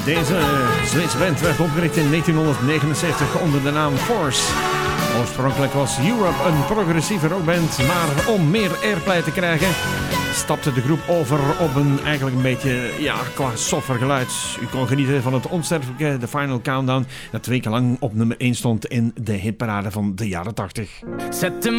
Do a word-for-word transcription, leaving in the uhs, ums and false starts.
Deze Zweedse band werd opgericht in negentienhonderdnegenenzeventig onder de naam Force. Oorspronkelijk was Europe een progressieve rockband, maar om meer airplay te krijgen stapte de groep over op een eigenlijk een beetje, ja, qua softer geluid. U kon genieten van het onsterfelijke The Final Countdown, dat twee keer lang op nummer één stond in de hitparade van de jaren tachtig. Sätter